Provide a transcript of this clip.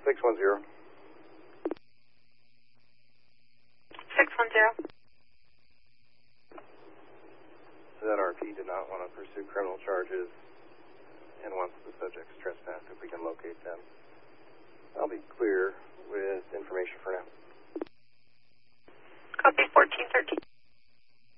610. 610. ZRP did not want to pursue criminal charges and wants the subject's trespass if we can locate them. I'll be clear with information for now.